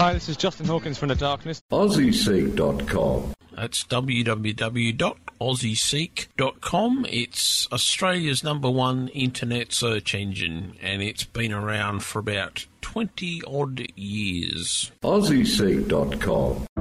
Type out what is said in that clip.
Hi, this is Justin Hawkins from The Darkness. AussieSeek.com. That's www.aussieseek.com. It's Australia's #1 internet search engine, and it's been around for about 20-odd years. AussieSeek.com.